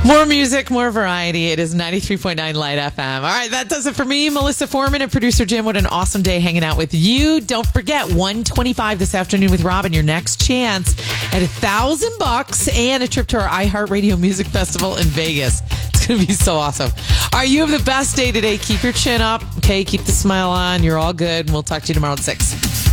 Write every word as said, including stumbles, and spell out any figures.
More music, more variety. It is ninety-three point nine Light F M. All right, that does it for me, Melissa Foreman and producer Jim. What an awesome day hanging out with you. Don't forget, one twenty-five this afternoon with Robin, your next chance at a thousand bucks and a trip to our iHeartRadio Music Festival in Vegas. It's going to be so awesome. All right, you have the best day today. Keep your chin up, okay? Keep the smile on. You're all good. And we'll talk to you tomorrow at six.